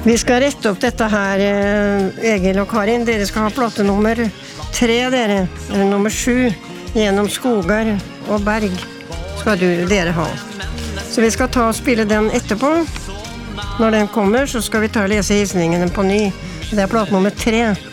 Vi skal rette opp dette her, Egil og Karin. Dere skal ha plate nummer 3, dere. Eller nummer 7. Gjennom skogar og berg skal dere ha. Så vi skal ta og spille den etterpå. Når den kommer, så skal vi ta og lese hilsningene på ny. Det plate nummer 3.